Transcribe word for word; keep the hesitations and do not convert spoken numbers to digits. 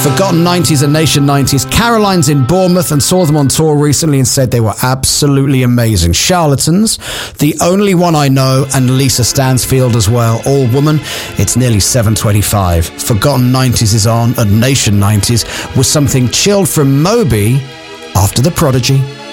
Forgotten nineties and Nation nineties. Caroline's in Bournemouth and saw them on tour recently and said they were absolutely amazing. Charlatans, The Only One I Know, and Lisa Stansfield as well. All woman. It's nearly seven twenty-five. Forgotten nineties is on, and Nation nineties with something chilled from Moby after The Prodigy.